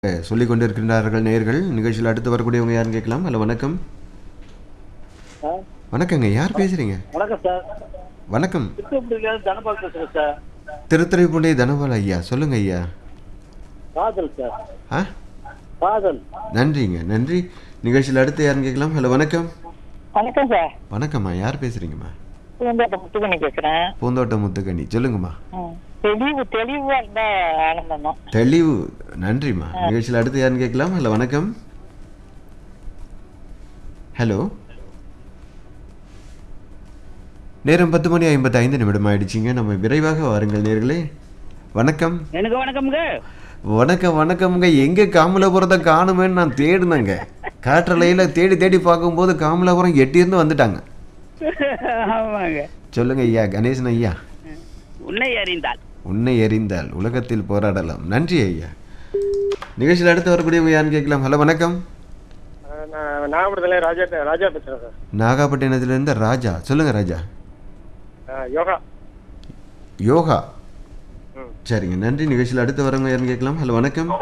சொல்லிக் கொண்டிருக்கின்றார்கள் நேயர்கள். நிகழ்ச்சியில் அடுத்து வரக்கூடியவங்க யாருன்னு கேட்கலாம். ஹலோ வணக்கம். சார் வணக்கங்க, யார் பேசுறீங்க? வணக்கம் சார். வணக்கம். திருப்பூர்லேருந்து தனபால் பேசுகிறேன் சார். திருத்துறைப்பூண்டி தனபால் ஐயா, சொல்லுங்க ஐயா. காதல் சார். ஆ, காதல். நன்றிங்க, நன்றி. நிகழ்ச்சியில் அடுத்து யாருன்னு கேட்கலாம். ஹலோ வணக்கம். வணக்கம் சார். வணக்கம்மா, யார் பேசுறீங்கம்மா? பூந்தோட்டம் முத்துக்கணி பேசுறேன். பூந்தோட்டம் முத்துக்கணி, சொல்லுங்கம்மா. தெளிவா இருந்தா ஆனந்தம் தான். தெளிவு, நன்றிம்மா. நிகழ்ச்சியில் அடுத்து யாருன்னு கேட்கலாம். ஹலோ வணக்கம். ஹலோ, நேரம் 10:55 ஆயிடுச்சிங்க. நம்ம விரைவாக வாருங்கள் நேர்களே. வணக்கம். எனக்கு வணக்கம்ங்க. வணக்கம் வணக்கம்ங்க. எங்கே காமலாபுரத்தை காணுமேன்னு நான் தேடினேங்க. காற்றலையில் தேடி தேடி பார்க்கும்போது காமலாபுரம் எட்டியிருந்து வந்துட்டாங்க. ஆமாங்க. சொல்லுங்க ஐயா, கணேசன் ஐயா. உன்னை அறிந்தால் உன்னை எறிந்தால் உலகத்தில் போராடலாம். நன்றி ஐயா. நிகழ்ச்சியில் அடுத்து வரக்கூடியவங்க யாருன்னு கேட்கலாம். ஹலோ வணக்கம். நாகப்பட்டினத்துல ராஜா பேசுறேன் சார். நாகப்பட்டினத்திலிருந்து ராஜா, சொல்லுங்க ராஜா. யோகா. யோகா, சரிங்க, நன்றி. நிகழ்ச்சியில் அடுத்து வரவங்க யாருன்னு கேட்கலாம். ஹலோ வணக்கம்.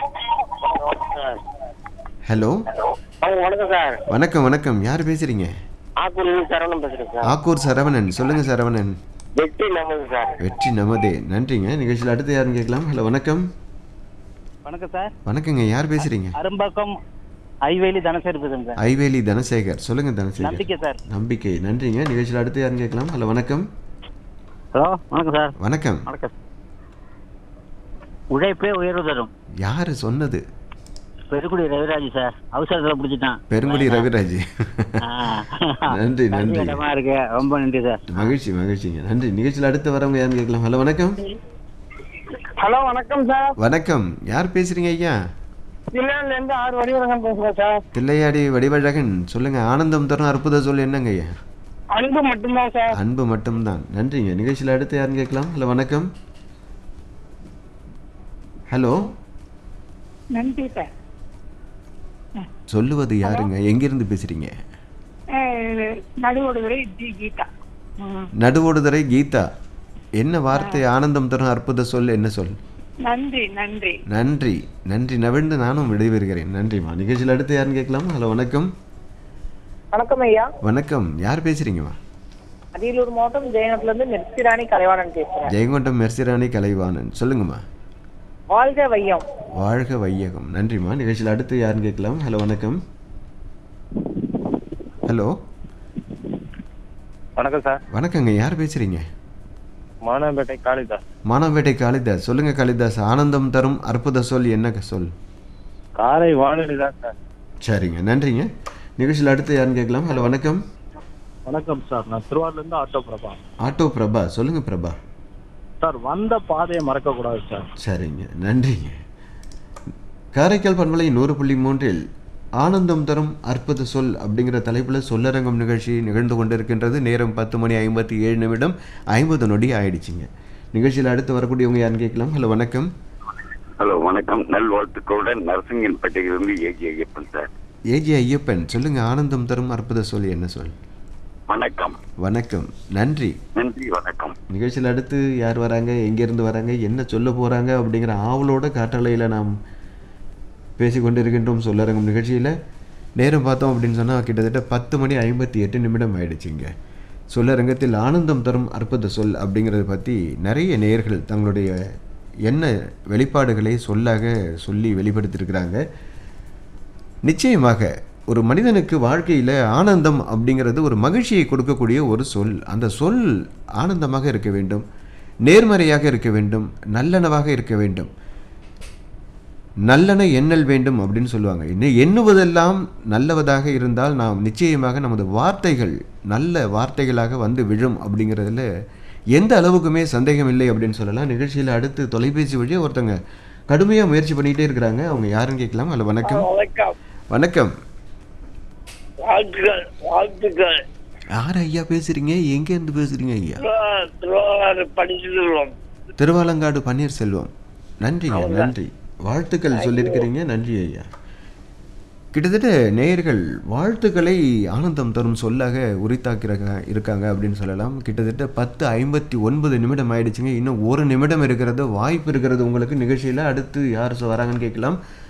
ஹலோ வணக்கம் சார். வணக்கம் வணக்கம், யார் பேசுறீங்க? ஆக்கூர் சரவணன் பேசுறேன் சார். ஆக்கூர் சரவணன், சொல்லுங்க சரவணன். வெற்றி நமது சார். வெற்றி நமதே, நன்றிங்க. நிகழ்ச்சியில் அடுத்து யாருன்னு கேட்கலாம். ஹலோ வணக்கம். வணக்கம் சார். வணக்கங்க, யார் பேசுறீங்க? அரும்பாக்கம் ஐவேலி தனசேகர் பேசுறேன் சார். ஐவேலி தனசேகர், சொல்லுங்க தனசேகர். நம்பிக்கை சார். நம்பிக்கை, நன்றிங்க. நிகழ்ச்சியில் அடுத்து யாருன்னு கேட்கலாம். ஹலோ வணக்கம். ஹலோ வணக்கம் சார். வணக்கம். வணக்கம். உழைப்பே உயர்வு தரும். யாரு சொன்னது? பெருக்குடி ரவிராஜ் சார். அவசரத்தில் பிடிச்சிட்டான். பெருங்குடி ரவிராஜ். நன்றி நன்றி, இடமா இருக்கு. ரொம்ப நன்றி சார். மகிழ்ச்சி மகிழ்ச்சிங்க, நன்றி. நிகழ்ச்சியில் அடுத்து வரவங்க யாருன்னு கேட்கலாம். ஹலோ வணக்கம். ஹலோ வணக்கம் சார். வணக்கம், யார் பேசுறீங்க ஐயா? தில்லையாடில இருந்து 6 வடிவரங்கன் பேசுறேன் சார். தில்லையாடி வடிவழகன், சொல்லுங்க. ஆனந்தம் தரும் அற்புத சொல் என்னங்க ஐயா? அன்பு மட்டும்தான் சார். அன்பு மட்டும்தான், நன்றிங்க. நிகழ்ச்சியில் அடுத்து யாருன்னு கேட்கலாம். ஹலோ வணக்கம். ஹலோ, நன்றி சார். சொல்லுவது யாருங்க? எங்கிருந்து பேசுறீங்க? நடுவோடுதுறை ஜி கீதா. நடுவோடுதுறை கீதா. என்ன வார்த்தை? ஆனந்தம் தரும் அற்புத சொல் என்ன சொல்? நன்றி நன்றி நன்றி நன்றி, நவிழ்ந்து நானும் விடைபெறுகிறேன். நன்றிம்மா. நிகழ்ச்சியில் அடுத்து யாருன்னு கேட்கலாம். ஹலோ வணக்கம். வணக்கம் ஐயா. வணக்கம், யார் பேசுறீங்கம்மா? அரியலூர் மாவட்டம் ஜெயங்கொண்டத்துல இருந்து மெர்சிராணி கலைவாணன் பேசுறேன். ஜெயங்கொண்டம் மெர்சிராணி கலைவாணன், சொல்லுங்கம்மா. வாழ்க வையம். வாழ்க வையகம், நன்றிம்மா. நிகழ்ச்சியில் அடுத்து யாருன்னு கேட்கலாம். ஹலோ வணக்கம். ஹலோ வணக்கம் சார். வணக்கங்க, யார் பேசுறீங்க? மானாம்பேட்டை காளிதாஸ். மானாம்பேட்டை காளிதாஸ், சொல்லுங்க காளிதாஸ். ஆனந்தம் தரும் அற்புத சொல் என்ன சொல்? காரை வானொலி தான் சார். சரிங்க, நன்றிங்க. நிகழ்ச்சியில் அடுத்து யாருன்னு கேட்கலாம். ஹலோ வணக்கம். வணக்கம் சார். நான் திருவாரூர்ல இருந்து ஆட்டோ பிரபா. ஆட்டோ பிரபா, சொல்லுங்க பிரபா. சார், வந்த பாதையை மறக்க கூடாது சார். சரிங்க, நன்றிங்க. காரைக்கால் பண்பலை 100.3 ஆனந்தம் தரும் அற்புத சொல் அப்படிங்கிற தலைப்பில் சொல்லரங்கம் நிகழ்ச்சி நிகழ்ந்து கொண்டிருக்கின்றது. நேரம் 10:57 50 ஆயிடுச்சுங்க. நிகழ்ச்சியில் அடுத்து வரக்கூடியவங்க யாருன்னு கேட்கலாம். ஹலோ வணக்கம். ஹலோ வணக்கம். நல்வாழ்த்துக்களுடன் நரசிங்கன்பேட்டையிலிருந்து AG Ayyappan sir. AG Ayyappan, சொல்லுங்க. ஆனந்தம் தரும் அற்புத சொல் என்ன சொல்? வணக்கம். வணக்கம், நன்றி. நன்றி, வணக்கம். நிகழ்ச்சியில் அடுத்து யார் வராங்க, எங்கேருந்து வராங்க, என்ன சொல்ல போகிறாங்க அப்படிங்கிற ஆவலோட காற்றலையில் நாம் பேசிக்கொண்டிருக்கின்றோம் சொல்லரங்கம் நிகழ்ச்சியில். நேரம் பார்த்தோம் அப்படின்னு சொன்னால் கிட்டத்தட்ட 10:58 ஆயிடுச்சுங்க. சொல்லரங்கத்தில் ஆனந்தம் தரும் அற்புத சொல் அப்படிங்கிறத பற்றி நிறைய நேயர்கள் தங்களுடைய என்ன வெளிப்பாடுகளை சொல்லி வெளிப்படுத்தியிருக்கிறாங்க. நிச்சயமாக ஒரு மனிதனுக்கு வாழ்க்கையில் ஆனந்தம் அப்படிங்கிறது ஒரு மகிழ்ச்சியை கொடுக்கக்கூடிய ஒரு சொல். அந்த சொல் ஆனந்தமாக இருக்க வேண்டும், நேர்மறையாக இருக்க வேண்டும், நல்லனவாக இருக்க வேண்டும். நல்லன எண்ணல் வேண்டும் அப்படின்னு சொல்லுவாங்க. எண்ணுவதெல்லாம் நல்லவதாக இருந்தால் நாம் நிச்சயமாக நமது வார்த்தைகள் நல்ல வார்த்தைகளாக வந்து விழும் அப்படிங்கிறதுல எந்த அளவுக்குமே சந்தேகம் இல்லை அப்படின்னு சொல்லலாம். நிகழ்ச்சியில் அடுத்து தொலைபேசி வழியாக ஒருத்தங்க கடுமையாக முயற்சி பண்ணிகிட்டே இருக்கிறாங்க. அவங்க யாருன்னு கேட்கலாம். ஹலோ வணக்கம். வணக்கம். வாழ்த்துக்கள். வாழ்த்துக்கள். யார் ஐயா பேசுறீங்க? எங்கேருந்து பேசுறீங்க ஐயா? படிச்சுக்கிறோம். திருவாலங்காடு பன்னீர்செல்வம், நன்றிங்க, நன்றி. வாழ்த்துக்கள் சொல்லியிருக்கிறீங்க, நன்றி ஐயா. கிட்டத்தட்ட நேயர்கள் வாழ்த்துக்களை ஆனந்தம் தரும் சொல்லாக இருக்காங்க அப்படின்னு சொல்லலாம். கிட்டத்தட்ட 10:59 ஆயிடுச்சுங்க. இன்னும் 1 நிமிடம் இருக்கிறது, வாய்ப்பு இருக்கிறது உங்களுக்கு. நிகழ்ச்சியில் அடுத்து யார் வராங்கன்னு கேட்கலாம்.